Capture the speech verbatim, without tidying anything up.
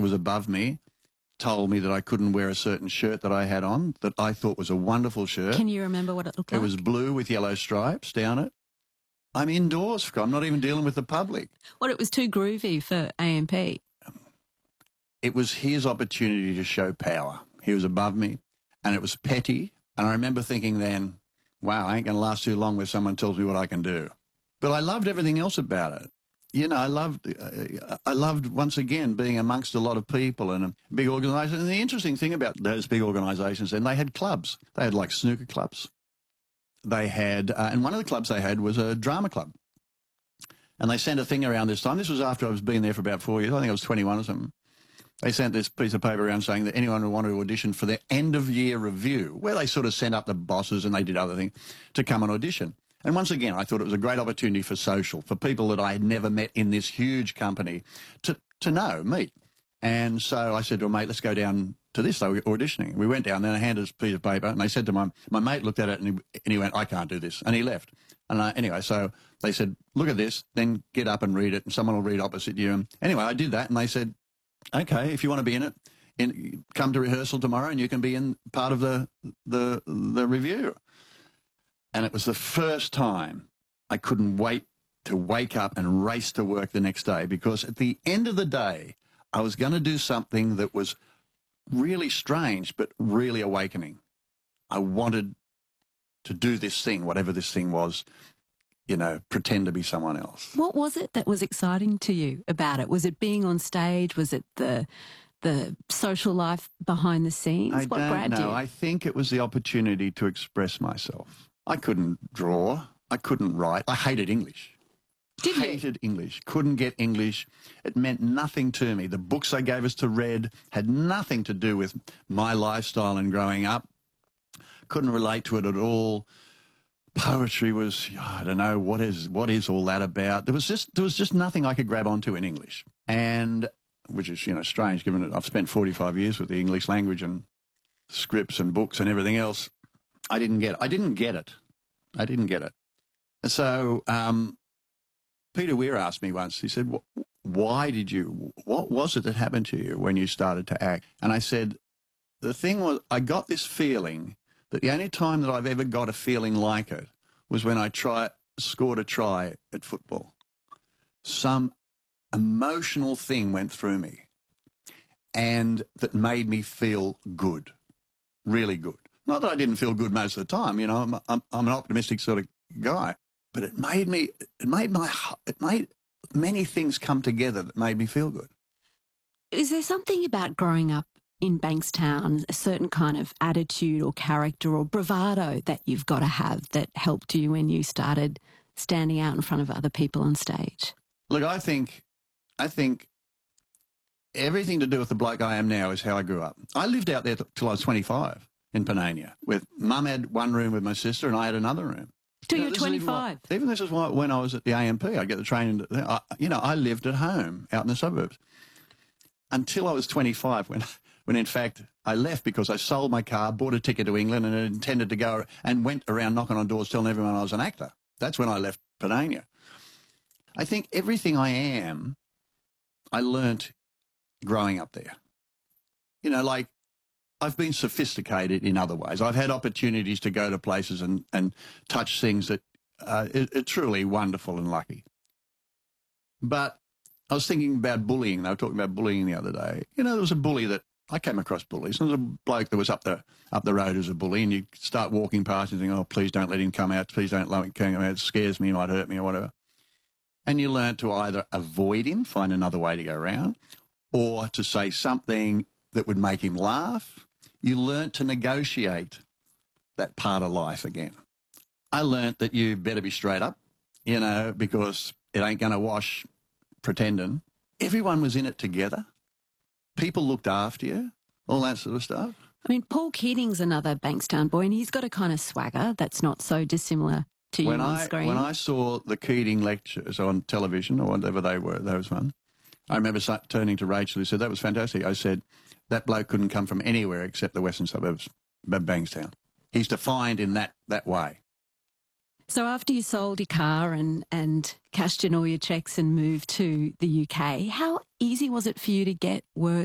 that was above me told me that I couldn't wear a certain shirt that I had on that I thought was a wonderful shirt. Can you remember what it looked like? It was blue with yellow stripes down it. I'm indoors. I'm not even dealing with the public. Well, it was too groovy for A M P. It was his opportunity to show power. He was above me, and it was petty. And I remember thinking then, wow, I ain't going to last too long where someone tells me what I can do. But I loved everything else about it. You know, I loved, uh, I loved, once again, being amongst a lot of people and a big organisation. And the interesting thing about those big organisations, then they had clubs. They had like snooker clubs. They had, uh, and one of the clubs they had was a drama club. And they sent a thing around this time. This was after I was being there for about four years. I think I was twenty-one or something. They sent this piece of paper around saying that anyone who wanted to audition for their end-of-year review, where they sort of sent up the bosses and they did other things, to come and audition. And once again, I thought it was a great opportunity for social, for people that I had never met in this huge company to, to know, meet. And so I said to a mate, let's go down to this. They were auditioning. We went down there and I handed us a piece of paper and they said to my, my mate looked at it and he, and he went, I can't do this. And he left. And I, anyway, so they said, look at this, then get up and read it and someone will read opposite you. And anyway, I did that and they said, okay, if you want to be in it, in, come to rehearsal tomorrow and you can be in part of the, the, the review. And it was the first time I couldn't wait to wake up and race to work the next day, because at the end of the day, I was going to do something that was really strange, but really awakening. I wanted to do this thing, whatever this thing was, you know, pretend to be someone else. What was it that was exciting to you about it? Was it being on stage? Was it the the social life behind the scenes? I what don't grabbed know. you? I think it was the opportunity to express myself. I couldn't draw. I couldn't write. I hated English. Did you? Hated English. Couldn't get English. It meant nothing to me. The books they gave us to read had nothing to do with my lifestyle and growing up. Couldn't relate to it at all. Poetry was, I don't know, what is what is all that about? There was just there was just nothing I could grab onto in English. And which is, you know, strange given that I've spent forty-five years with the English language and scripts and books and everything else. I didn't get it. I didn't get it. I didn't get it. And so um, Peter Weir asked me once, he said, why did you, what was it that happened to you when you started to act? And I said, the thing was, I got this feeling that the only time that I've ever got a feeling like it was when I try, scored a try at football. Some emotional thing went through me and that made me feel good, really good. Not that I didn't feel good most of the time, you know, I'm, I'm, I'm an optimistic sort of guy, but it made me, it made my, it made many things come together that made me feel good. Is there something about growing up in Bankstown, a certain kind of attitude or character or bravado that you've got to have that helped you when you started standing out in front of other people on stage? Look, I think, I think everything to do with the bloke I am now is how I grew up. I lived out there till I was twenty-five in Panania, with Mum had one room with my sister and I had another room. Till You know, you're this is even twenty-five? why- Even this is why when I was at the A M P, I'd get the train, into, I, you know, I lived at home out in the suburbs until I was twenty-five when, when in fact I left because I sold my car, bought a ticket to England and intended to go and went around knocking on doors telling everyone I was an actor. That's when I left Panania. I think everything I am, I learnt growing up there. You know, like I've been sophisticated in other ways. I've had opportunities to go to places and, and touch things that uh, are, are truly wonderful and lucky. But I was thinking about bullying. They were talking about bullying the other day. You know, there was a bully that I came across bullies. There was a bloke that was up the up the road as a bully, and you start walking past and think, oh, please don't let him come out. Please don't let him come out. It scares me. He might hurt me or whatever. And you learn to either avoid him, find another way to go around, or to say something that would make him laugh. You learn to negotiate that part of life again. I learnt that you better be straight up, you know, because it ain't going to wash pretending. Everyone was in it together. People looked after you, all that sort of stuff. I mean, Paul Keating's another Bankstown boy, and he's got a kind of swagger that's not so dissimilar to you when on I, screen. When I saw the Keating lectures on television or whatever they were, those ones, I remember turning to Rachel who said, that was fantastic. I said, that bloke couldn't come from anywhere except the western suburbs of Bankstown. He's defined in that, that way. So after you sold your car and, and cashed in all your checks and moved to the U K, how easy was it for you to get work